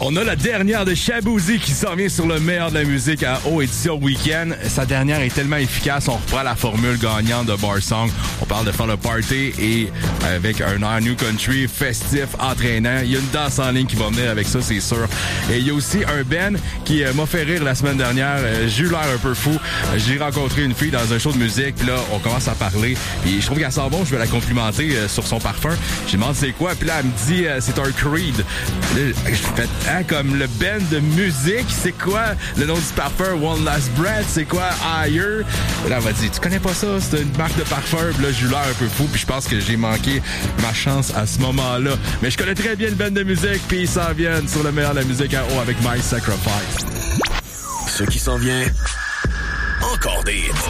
On a la dernière de Shaboozey qui s'en vient sur le meilleur de la musique à O édition Week-end. Sa dernière est tellement efficace, on reprend la formule gagnante de Bar Song. On parle de faire le party et avec un air new country festif, entraînant. Il y a une danse en ligne qui va venir avec ça, c'est sûr. Et il y a aussi un Ben qui m'a fait rire la semaine dernière. J'ai eu l'air un peu fou. J'ai rencontré une fille dans un show de musique, puis là, on commence à parler. Et je trouve qu'elle sent bon, je vais la complimenter sur son parfum. Je lui demande c'est quoi, puis là, elle me dit c'est un Creed. Là, je fais comme le band de musique, c'est quoi le nom du parfum? One Last Breath, c'est quoi Higher? Là, elle m'a dit tu connais pas ça, c'est une marque de parfum. Puis là, j'ai eu l'air un peu fou, puis je pense que j'ai manqué ma chance à ce moment-là. Mais je connais très bien le band de musique, puis ils s'en viennent sur le meilleur de la musique à O avec My Sacrifice. Ce qui s'en vient, encore des hits.